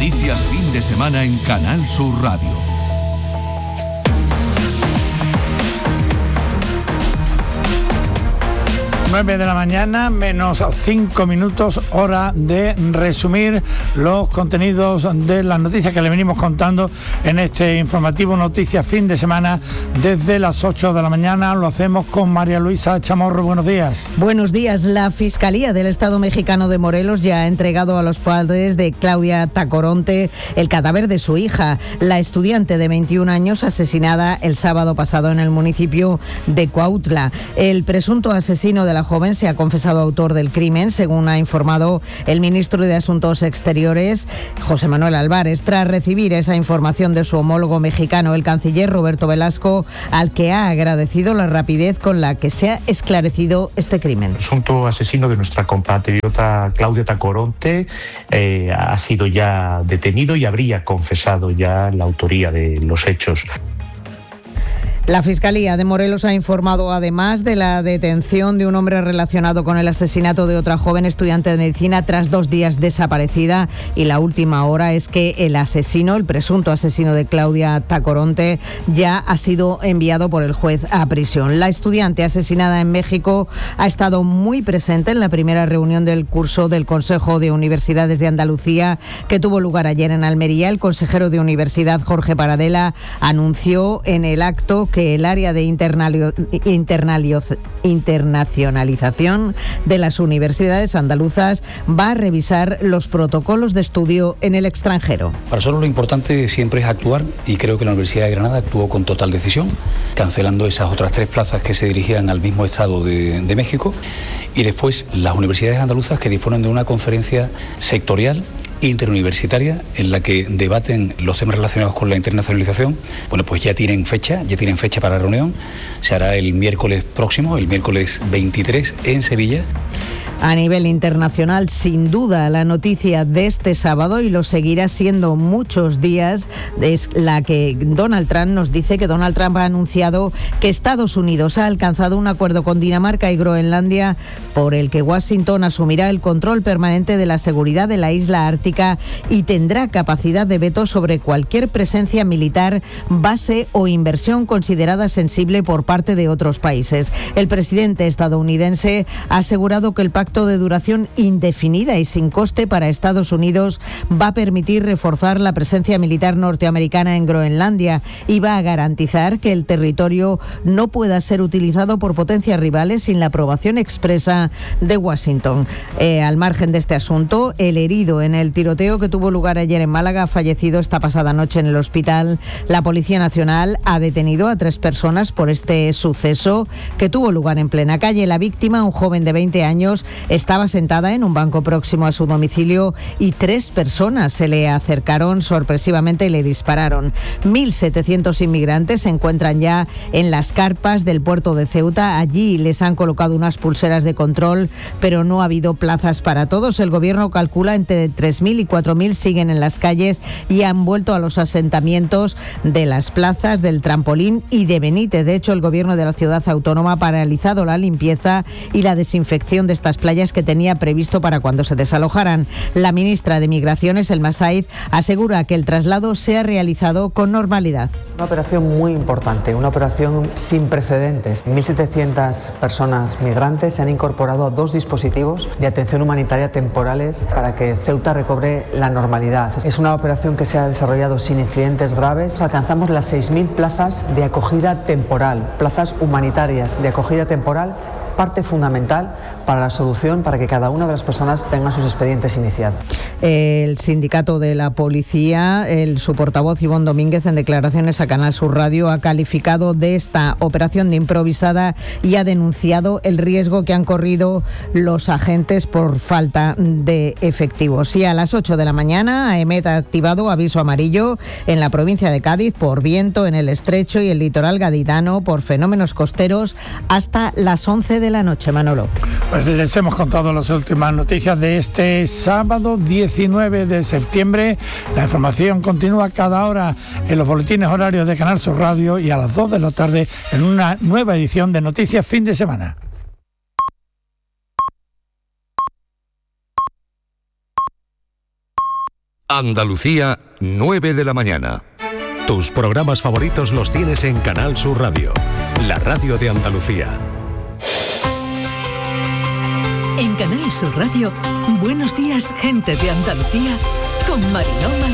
Noticias fin de semana en Canal Sur Radio. 9 de la mañana, menos 5 minutos, hora de resumir los contenidos de las noticias que le venimos contando en este informativo Noticias Fin de Semana desde las 8 de la mañana. Lo hacemos con María Luisa Chamorro. Buenos días. Buenos días. La Fiscalía del Estado mexicano de Morelos ya ha entregado a los padres de Claudia Tacoronte el cadáver de su hija, la estudiante de 21 años asesinada el sábado pasado en el municipio de Cuautla. El presunto asesino de la joven se ha confesado autor del crimen, según ha informado el ministro de Asuntos Exteriores, José Manuel Álvarez, tras recibir esa información de su homólogo mexicano, el canciller Roberto Velasco, al que ha agradecido la rapidez con la que se ha esclarecido este crimen. El presunto asesino de nuestra compatriota Claudia Tacoronte ha sido ya detenido y habría confesado ya la autoría de los hechos. La Fiscalía de Morelos ha informado además de la detención de un hombre relacionado con el asesinato de otra joven estudiante de medicina tras 2 días desaparecida, y la última hora es que el presunto asesino de Claudia Tacoronte, ya ha sido enviado por el juez a prisión. La estudiante asesinada en México ha estado muy presente en la primera reunión del curso del Consejo de Universidades de Andalucía que tuvo lugar ayer en Almería. El consejero de Universidad, Jorge Paradela, anunció en el acto que el área de internacionalización de las universidades andaluzas va a revisar los protocolos de estudio en el extranjero. Para nosotros lo importante siempre es actuar, y creo que la Universidad de Granada actuó con total decisión, cancelando esas otras 3 plazas que se dirigían al mismo estado de México, y después las universidades andaluzas, que disponen de una conferencia sectorial interuniversitaria en la que debaten los temas relacionados con la internacionalización. Bueno, pues ya tienen fecha para la reunión. Se hará el miércoles próximo, el miércoles 23 en Sevilla. A nivel internacional, sin duda, la noticia de este sábado, y lo seguirá siendo muchos días, es la que Donald Trump nos dice que Donald Trump ha anunciado que Estados Unidos ha alcanzado un acuerdo con Dinamarca y Groenlandia por el que Washington asumirá el control permanente de la seguridad de la isla ártica y tendrá capacidad de veto sobre cualquier presencia militar, base o inversión considerada sensible por parte de otros países. El presidente estadounidense ha asegurado que el pacto de duración indefinida y sin coste para Estados Unidos va a permitir reforzar la presencia militar norteamericana en Groenlandia y va a garantizar que el territorio no pueda ser utilizado por potencias rivales sin la aprobación expresa de Washington. Al margen de este asunto, el herido en el tiroteo que tuvo lugar ayer en Málaga ha fallecido esta pasada noche en el hospital. La Policía Nacional ha detenido a 3 personas por este suceso que tuvo lugar en plena calle. La víctima, un joven de 20 años, estaba sentada en un banco próximo a su domicilio y 3 personas se le acercaron sorpresivamente y le dispararon. 1.700 inmigrantes se encuentran ya en las carpas del puerto de Ceuta. Allí les han colocado unas pulseras de control, pero no ha habido plazas para todos. El gobierno calcula entre 3.000 y 4.000 siguen en las calles y han vuelto a los asentamientos de las plazas del Trampolín y de Benítez. De hecho, el gobierno de la ciudad autónoma ha paralizado la limpieza y la desinfección de estas playas que tenía previsto para cuando se desalojaran. La ministra de Migraciones, Elma Saiz, asegura que el traslado se ha realizado con normalidad. Una operación muy importante, una operación sin precedentes. 1.700 personas migrantes se han incorporado a 2 dispositivos de atención humanitaria temporales para que Ceuta recobre la normalidad. Es una operación que se ha desarrollado sin incidentes graves. Alcanzamos las 6.000 plazas de acogida temporal, plazas humanitarias de acogida temporal, parte fundamental para la solución, para que cada una de las personas tenga sus expedientes iniciados. El sindicato de la policía, su portavoz Ivonne Domínguez, en declaraciones a Canal Sur Radio, ha calificado de esta operación de improvisada y ha denunciado el riesgo que han corrido los agentes por falta de efectivos. Y a las 8 de la mañana, AEMET ha activado aviso amarillo en la provincia de Cádiz por viento en el estrecho y el litoral gaditano por fenómenos costeros hasta las 11 de la noche. Manolo. Pues les hemos contado las últimas noticias de este sábado 19 de septiembre. La información continúa cada hora en los boletines horarios de Canal Sur Radio y a las 2 de la tarde en una nueva edición de Noticias Fin de Semana. Andalucía, 9 de la mañana. Tus programas favoritos los tienes en Canal Sur Radio, la radio de Andalucía. En Canal Sur Radio, Buenos días, gente de Andalucía, con Mariló Maldonado.